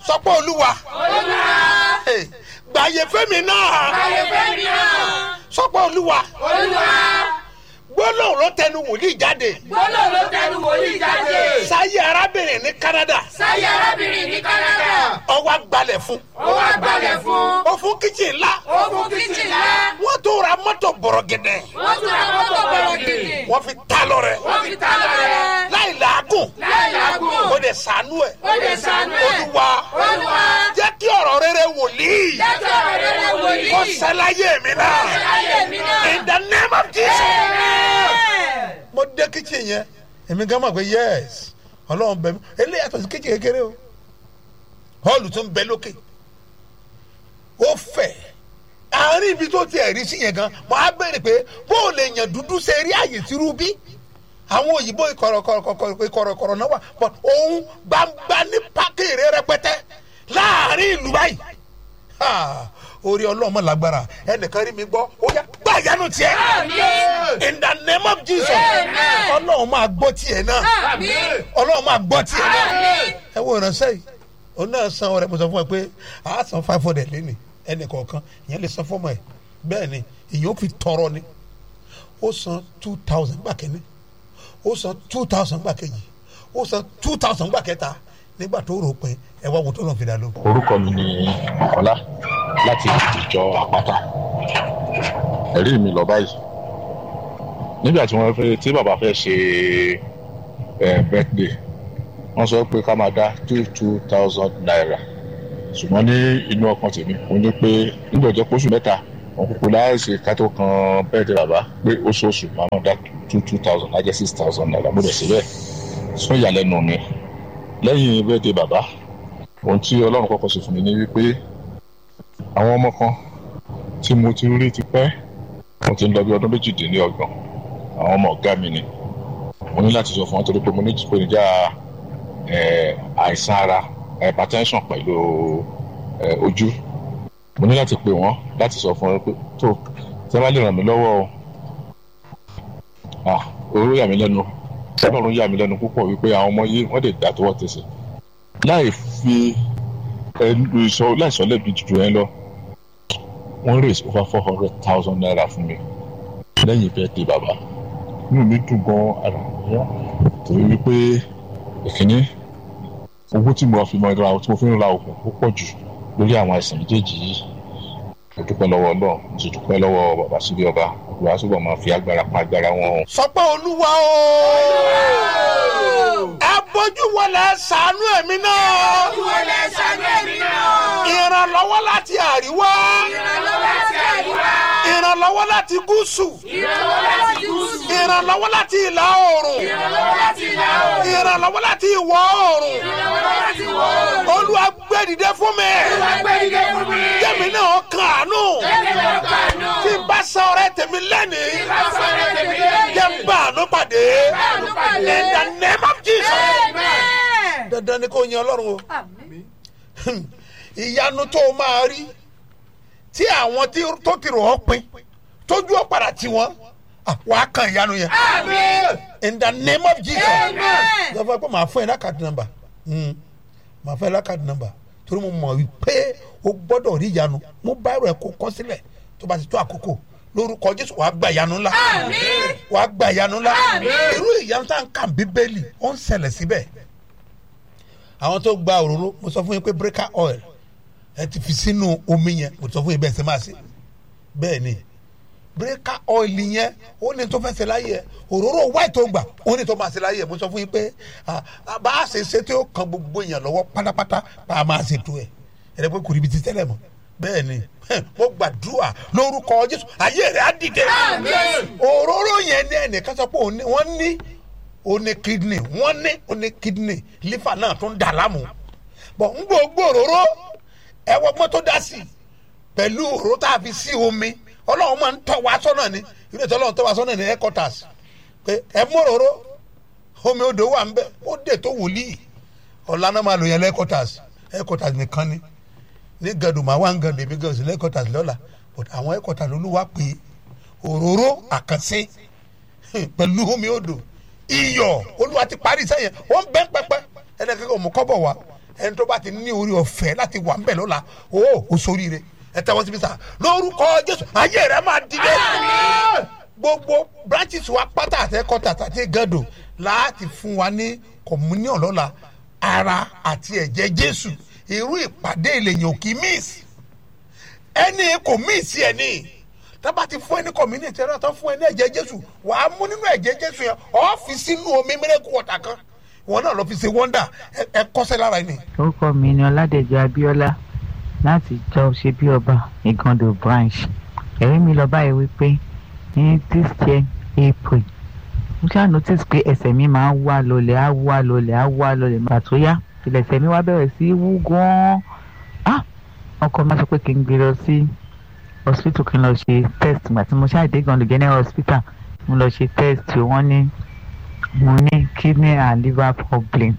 sọ pé olúwa gbàyè fẹ́mi náà sọ pé olúwa gbólóhùn ló tẹnu wòlíì jáde. sáyé arábìnrin ní Canada. ó wá gbalẹ̀ fún. ó fún kíchìn ńlá. wọ́n tó ra mọ́tò bọ̀rọ̀gẹ̀dẹ̀. wọ́n fi ta lọ rẹ̀. láì làágùn. ó de ṣàánú ẹ̀. olúwa jẹ́ kí ọ̀rọ̀ rere wòlíì. kó ṣẹ láyé mi náà. in the name of Jesus. mo dé kitchen yẹn èmi gan mọ̀ pé yes ọlọ́run bẹ̀ mí eléyìí yàtọ̀ sí kitchen kékeré o họ́ọ̀lù tó ń bẹ lókè ó fẹ̀ àárín ibi tó ti ẹ̀rí sí yẹn gan mo á béèrè pé bó o lè yàn dúdú ṣe rí àyè tìrú bí àwọn òyìnbó ìkọ̀rọ̀kọ̀rọ̀ náà wà but òun gbangba ní pákèrè rẹpẹtẹ láàárín ìlú báyìí orí ọlọ́mọ lágbára ẹnìkan rí mi gbọ́ ó yá gbá ìyanu tiẹ̀ in the name of Jesus ọlọ́run máa gbọ́ tiẹ̀ náà ọlọ́run máa gbọ́ tiẹ̀ náà ẹ wo ìránṣẹ́ yìí òun náà san ọrẹ mo sọ fún ẹ pé a san 500 lẹ́nì ẹnì kọ̀ọ̀kan ìyẹn lè san fọ́mọ ẹ bẹ́ẹ̀ ni ìyẹn ó fi tọrọ ni ó san 2000 gbà kẹ́ni ó san 2000 gbà kejì ó san 2000 gbà kẹta nígbà tó rò pé ẹ wá wo tó lọ́n fi dà ló. orúkọ mi ni ọlá láti ìjọ àpáta ẹ̀rí mi lọ báyìí nígbà tí bàbá fẹ́ ṣe birthday wọ́n sọ pé ká máa dá 2,000 naira ṣùgbọ́n ní inú ọkàn tèmi mo ní pé nígbà ọjọ́ pósù mẹ́ta wọn kúkú láìsí ká tó kan birthday bàbá pé oṣooṣù máa máa dá 2,000 lájẹ́ 6,000 naira mo dẹ̀ sí bẹ́ẹ̀ fún ìyàlẹ́nu mi lẹ́yìn birthday bàbá ohun tí ọlọ́run kọ́kọ́ ṣe fún mi ní wípé àwọn ọmọ kan tí mo ti rí ti pẹ́ mo ti ń lọ bí ọdún 28 àwọn ọmọ ọ̀gá mi ni mo ní láti sọ fún wọn torí pé mo ní ìpèníjà àìsàn ara hypertension pẹ̀lú ojú mo ní láti pè wọ́n láti sọ fún wọn pé tó tẹ́ bá lè ràn mí lọ́wọ́ oró yà mí lẹ́nu ọlọ́run yà mí lẹ́nu púpọ̀ wípé àwọn ọmọ yìí wọ́n lè dà tó wọ́n tẹ̀sẹ̀ láì fi láìsọ lẹ́bi jù ẹ lọ wọ́n raise over 400,000 naira fún mi lẹ́yìn birthday bàbá inú mi dùn gan ara yá torí wípé ìkíní owó tí mo fi ń ra oògùn ó pọ̀ jù lórí àwọn àìsàn méjèèjì yìí mo dúpẹ́ lọ́wọ́ ọlọ́run mo sì dúpẹ́ lọ́wọ́ bàbá síbí ọba olùwà túbọ̀ máa fi agbára pa agbára wọn. sọ pé olúwa o ẹ bójú wọlé ṣàánú ẹ̀mí náà ìrànlọ́wọ́ láti àríwá ìrànlọ́wọ́ láti gúúsù ìrànlọ́wọ́ láti ìlà oòrùn ìrànlọ́wọ́ láti ìwọ̀ oòrùn olúwa gbé dìde fún mi jẹ́mi náà kàánú tí n bá sọ ọ̀rẹ́ tèmi lẹ́nìí jẹ́ n bá àánú pàdé in the name of Jesus. dandan ni kò yan ọlọ́run o ìyanu tó o máa rí tí àwọn tó ti rò ọ́ pin tójú ọ̀ padà tí wọ́n wàá kan ìyanu yẹn in the name of Jesus. lọ́fọ̀ pé màá fún ẹ lákàtí nọ́mbà màá fún ẹ lákàtí nọ́mbà torí mo mọ̀ wípé o gbọ́dọ̀ rí ìyanu mo bá ẹ̀rọ ẹ̀ kó kọ́ sílẹ̀ tó bá ti tó àkókò lórúkọ Jésù wàá gba ìyanu ńlá wàá gba ìyanu ńlá irú ìyanu tá à ń kà bíbélì ó ń ṣẹlẹ̀ síbẹ̀ àwọn tó gba òróró mo sọ fún yín pé breaker oil ẹ ti fi sínú omi yẹn mo sọ fún yín bẹ́ẹ̀ ṣe máa ṣe bẹ́ẹ̀ ni breaker oil yẹn ó ní tó fẹ́ ṣe láyé ẹ òróró white tó gbà ó ní tó máa ṣe láyé ẹ mo sọ fún yín pé bá a ṣe ṣe tí ó kan gbogbo èèyàn lọ́wọ́ pátápátá bá a máa ṣe tó ẹ̀ ẹ̀ pé kò ríbi ti tẹ́lẹ̀ mọ́ bẹ́ẹ̀ ni mo gbàdúrà lórúkọ Jésù ayé rẹ̀ á dìde òróró yẹn ní ẹnìkan sọ pé wọ́n ní ó ní kidney liver náà tó ń dà láàmú bọ̀ ń gbogbo òróró ẹ̀wọ̀n gbọ́n tó dá sí pẹ̀lú òróró tá a fi sí omi ọlọ́run máa ń tọ́ wa sọ́nà ni ilé ìtọ́ ọlọ́run tọ́ wa sọ́nà ní headquarters pé ẹ mú òróró omi odò wà ń bẹ ó dè tó wòlíì ọ̀la náà máa lò yẹn headquarters nìkan ni ní gàdù máa wá ń gàdù èmi gàdù sí headquarters lọ́la but àwọn headquarters olúwa pé òróró àkànṣe pẹ̀lú omi odò iyọ̀ olúwa ti parí sẹ́yìn wọ́n bẹ́ pẹ́pẹ́ ẹnìkan kò mú kọ́bọ̀ wá ẹni tó bá ti ní orí ọ̀fẹ́ láti wà ńbẹ̀ lọ́la ó ṣoríire ẹ tẹ́wọ́ síbi sá lórúkọ Jésù ayé rẹ máa dìde gbogbo branches wa pátá àtẹ́kọ́tà àti gàdò láti fún wa ní communion lọ́la ara àti ẹ̀jẹ̀ Jésù irú ìpàdé ìlẹ̀yìn òkì miss ẹni kò miss ẹni tábà ti fún ẹni community ẹ̀rọ tó fún ẹni ẹ̀jẹ̀ Jésù wàá mú nínú ẹ̀jẹ̀ Jésù yẹn ọ́ fi sínú omi miracle water kan wọn náà lọ fi ṣe wonder ẹ kọ́sẹ́ lára ẹni. orúkọ mi ni Ọládẹ̀jọ Abíọ́lá láti jọ ṣe bí ọba Igando branch ẹ̀rí mi lọ báyìí wípé ní this year April mo ṣáà notice pé ẹsẹ̀ mi máa ń wá lọlẹ̀ nígbà tó yá ilẹ̀ ẹsẹ̀ mi wá bẹ̀rẹ̀ sí wú gan-an ọkọ mi sọ pé kí n gbé lọ sí hospital kí n lọ ṣe test nígbà tí mo ṣáà dé Igando general hospital mo lọ ṣe test wọ́n ní mo ní kidney and liver problem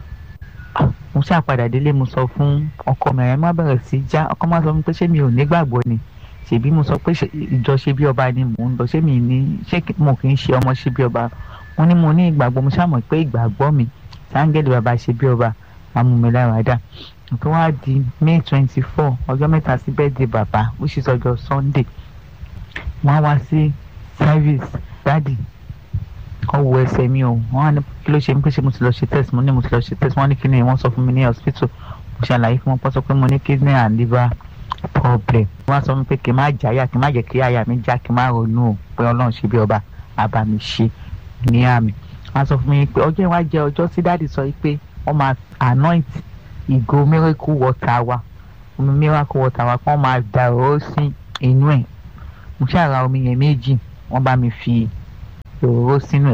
mo ṣáà padà délé mo sọ fún ọkọ mi ẹ̀ má bẹ̀rẹ̀ sí já ọkọ má sọ fún mi pé ṣé mi ò nígbàgbọ́ ni ṣèbí mo sọ pé ìjọ ṣe bí ọba ni mò ń lọ ṣé mo kì í ṣe ọmọ ṣe bí ọba mo ní ìgbàgbọ́ mo ṣàmọ̀ pé ìgbàgbọ́ mi sáńgẹ́lì bàbá ṣe bí ọba amúmiláradá tó wá di May 24 ọjọ́ mẹ́ta sí birthday bàbá which is ọjọ́ Sunday wọ́n wá sí service dáàdì kọ́ wo ẹsẹ̀ mi o wọ́n á ní kí ló ṣe mí pé ṣe mo ti lọ ṣe test mo ti lọ ṣe test wọ́n ní kí ni wọ́n sọ fún mi ní hospital mo ṣàlàyé fún wọn pọ́ sọ pé mo ní kidney and liver problem wọ́n sọ fún mi pé kí n má jáyà kí n má jẹ́ kí àyà mi já kí n má ronú o pé Ọlọ́run ṣe bí ọba àbá mi ṣe ní àmì wọ́n sọ fún mi pé ọjọ́ ìwá jẹ́ ọjọ́ tí dáàdì sọ pé wọ́n máa anoint ìgò miracle water wa omi miracle water wa kí wọ́n máa dà ó sí inú ẹ̀ mo ṣàrà omi yẹn méjì wọ́n bá mi fi òróró sínú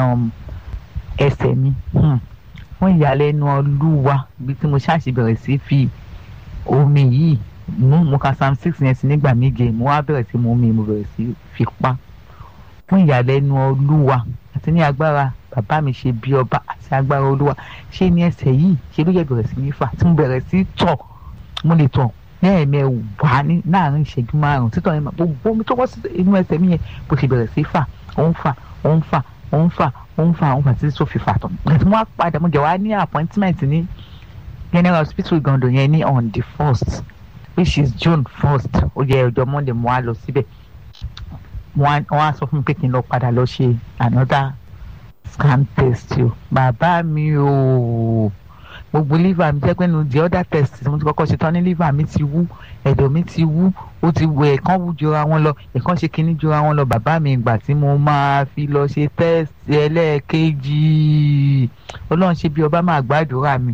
ẹsẹ̀ mi fún ìyàlẹ́nu Olúwa ibi tí mo ṣáàṣì bẹ̀rẹ̀ sí fi omi yìí mo ka Psalm 6 yẹn sí nígbà méje mo wá bẹ̀rẹ̀ sí mo bẹ̀rẹ̀ sí fi pa fún ìyàlẹ́nu Olúwa àti ní agbára bàbá mi ṣe bí ọba àti agbára Olúwa ṣé ní ẹsẹ̀ yìí ṣe ló yẹ bẹ̀rẹ̀ sí ní fà tí mo bẹ̀rẹ̀ sí tọ̀ mo lè tọ̀ lẹ́ẹ̀mẹwàá ní láàrin ìṣẹ́jú márùn-ún títọ̀ yẹn gbogbo omi tó wọ́ sí inú ẹsẹ̀ mi yẹn bó ṣe bẹ̀rẹ̀ sí fà ó ń fà títí tó fi fà tán àti mo wá padà mo jẹ́ wá ní appointment ní General Hospital Igando yẹn ní on the 1st which is June 1st ó jẹ́ ọjọ́ Monday mo wá lọ síbẹ̀ wọ́n á sọ fún mi pé kí n lọ padà lọ ṣe another scan test o bàbá mi o gbogbo liver mi jẹ́ pé nu the other test mo ti kọ́kọ́ ṣe tán ní liver mi ti wú ẹ̀dọ̀ mi ti wú ó ti wọ ẹ̀kan wú jura wọn lọ ẹ̀kan ṣe kinní jura wọn lọ bàbá mi ìgbà tí mo máa fi lọ ṣe test ẹlẹ́ẹ̀kejì Ọlọ́run ṣe bí ọba máa gbàdúrà mi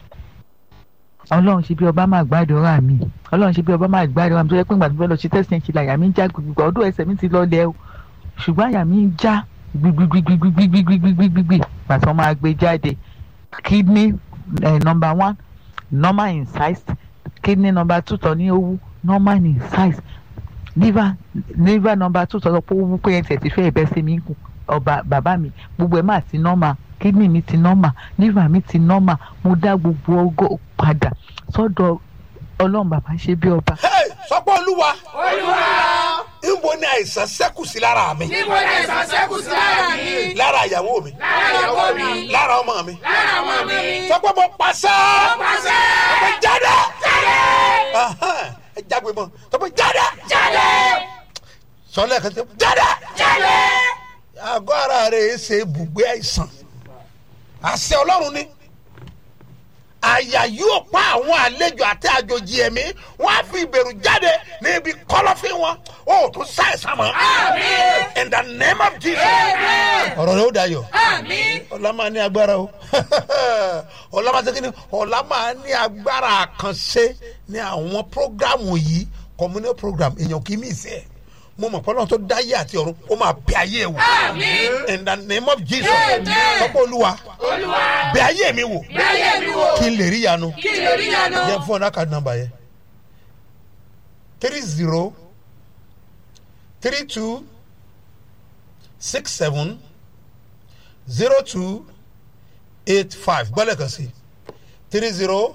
Ọlọ́run ṣe bí ọba máa gbàdúrà mi Ọlọ́run ṣe bí ọba máa gbàdúrà mi tó yẹ pé ìgbà tí mo fẹ́ lọ ṣe test yẹn ṣe àyà mi ń já gbogbo ọdún ẹsẹ̀ mi ti lọlẹ̀ o ṣùgbọ́n àyà mi ń já gbigbigbigbigbigbigbigbigbigbi pàṣẹ wọn máa gbé jáde kidney number 1 normal in size kidney number 2 tọ́ ní owó normal in size liver number 2 tọ́ pé owó pé ẹsẹ̀ ti fẹ́ ẹ̀bẹ́ sí mi kù ọba bàbá mi gbogbo ẹ̀ máa ti normal kidney mi ti normal liver mi ti normal mo dá gbogbo ọgọ́ padà sọ́dọ̀ Ọlọ́run bàbá ṣe bí ọba. sọpọ́ Olúwa níbo ni àìsàn ṣẹ́kù sí lára mi. níbo ni àìsàn ṣẹ́kù sí lára mi. lára ìyàwó mi. lára ìyàwó mi. lára ọmọ mi. lára ọmọ mi. sọpọ́ mo pàṣẹ. mo pàṣẹ. sọpọ́ jáde. jáde. ẹ jágbe mọ́ sọpọ́ jáde. jáde. sọlẹ̀ kan tẹ jáde. jáde. àgọ́ ara rẹ̀ ṣe ibùgbé àìsàn àṣẹ Ọlọ́run ni àyà yóò pa àwọn àlejò àti àjòjì ẹ̀mí wọ́n á fi ìbẹ̀rù jáde níbi kọ́lọ́fín wọn ó tún ṣàìsàn mọ́. Àmín. In the name of Jesus. Amen. ọ̀rọ̀ rẹ̀ ó dayọ̀. Àmín. ọ̀la máa ní agbára o ọ̀la máa ṣe kí ni ọ̀la máa ní agbára àkànṣe ní àwọn prógrámù yìí communal program èèyàn kì í mí ìsẹ́ mo mọ̀ pọ́nlọ́n tó dáyé àti ọ̀run ó máa bẹ ayé wò. Àmín. In the name of Jesus. Amen. sọ́kọ́ Olúwa bẹ ayé mi wò bẹ ayé mi wò. kí n lè rí yanu. kí n lè rí yanu. yẹ fún ọ̀nà card number yẹ 30 32 67 02 85 gbọ́dọ̀ kan sí 30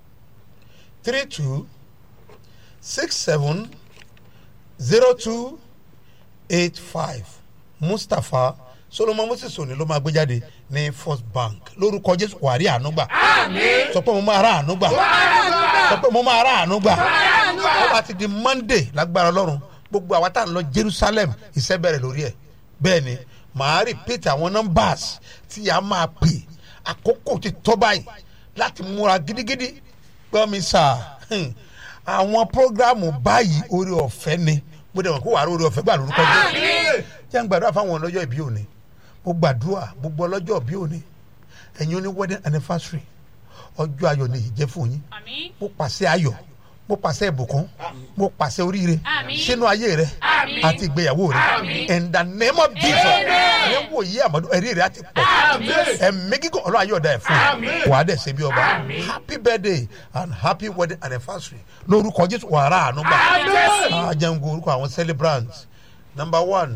32 67 02 85 Mustapha Solomon Moses òní ló máa gbé jáde ní First Bank lórúkọ Jésù wàá rí àánú gbà. Sọ pé mo máa rà àánú gbà. Sọ pé mo máa rà àánú gbà. Ó bá ti di Monday lágbára Ọlọ́run gbogbo àwa tá à ń lọ Jerusalem iṣẹ́ bẹ̀rẹ̀ lórí ẹ̀. Bẹ́ẹ̀ ni màá repeat àwọn numbers tí a máa pè àkókò ti tọ́ báyìí láti múra gidigidi gbọ́ mi sà àwọn programu báyìí orí ọ̀fẹ́ ni mo dẹ̀ mọ̀ kó wàá rí orí ọ̀fẹ́ gbà lórúkọ Jésù. Jẹ́ ń gbàdúrà fáwọn ọlọ́jọ́ ìbí òní mo gbàdúrà gbogbo ọlọ́jọ́ ìbí òní ẹ̀yin oní wedding anniversary ọjọ́ ayọ̀ ni ìjẹ́ fún yín mo pàṣẹ ayọ̀ mo pàṣẹ ìbùkún mo pàṣẹ oríire sínú ayé rẹ àti ìgbéyàwó rẹ in the name of Jesus ẹ wò yí àmọ́dún ẹ̀rí rẹ àti pọ̀ ẹ̀mí gígùn ọlọ́run ayé ọ̀dà ẹ̀ fún wà á dẹ̀ ṣe bí ọba happy birthday and happy wedding anniversary lórúkọ Jésù wàrà àánú gbà àjẹngò orúkọ àwọn celebrants number 1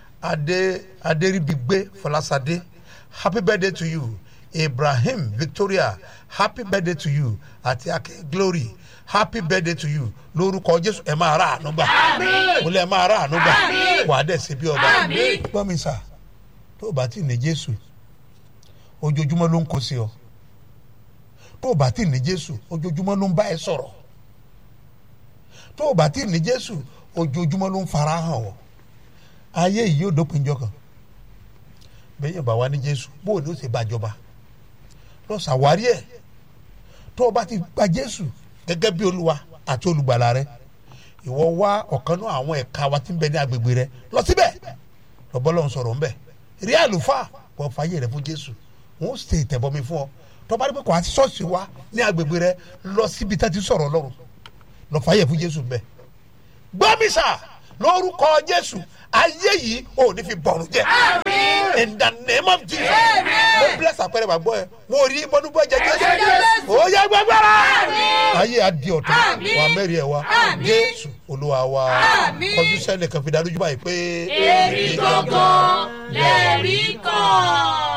Aderibigbe Falasade happy birthday to you. Ibrahim Victoria happy birthday to you. Atiake Glory happy birthday to you. Lórúkọ Jésù ẹ máa rà àánú gbà. Mo lè máa rà àánú gbà. Wà á dẹ̀ ṣe bí ọba. Gbọ́ mi sà tó o bá ti ní Jésù ojoojúmọ́ ló ń kó sí ọ. Tó o bá ti ní Jésù ojoojúmọ́ ló ń bá ẹ sọ̀rọ̀. Tó o bá ti ní Jésù ojoojúmọ́ ló ń fara hàn ọ. Ayé yìí yóò dópin jọ kan. Bẹ́ẹ̀ bá wà ní Jésù bó o ní o ṣe bá jọba. Lọ ṣàwárí ẹ̀ tó o bá ti gba Jésù gẹ́gẹ́ bí Olúwa àti olùgbàlà rẹ ìwọ wá ọ̀kan náà àwọn ẹ̀ka wa tí ń bẹ ní agbègbè rẹ lọ síbẹ̀ lọ́bọ́lọ́hún sọ̀rọ̀ ńbẹ̀ rí àlùfáà wọ́n fàyè rẹ fún Jésù wọ́n ṣe ìtẹ̀bọmi fún ọ tó bá rí pé kò àti ṣọ́ọ̀ṣì wa ní agbègbè rẹ lọ síbi tá ti sọ̀rọ̀ Ọlọ́run lọ fàyè fún Jésù ńbẹ̀ gbọ́mísà lórúkọ Jésù ayé yìí ò ní fi bọ̀rùn jẹ́ in the name of Jesus mo bless àpẹẹrẹ bàbá ẹ mo rí mọ́núbọ́ jẹ Jésù ó yẹ gbẹgbẹrẹ ayé adi ọ̀tún wà mẹ́rin ẹ̀ wá Jésù Olúwa wa kọjú sẹ́ni kan fi darújú báyìí pé èrí gangan lẹ́rí kan.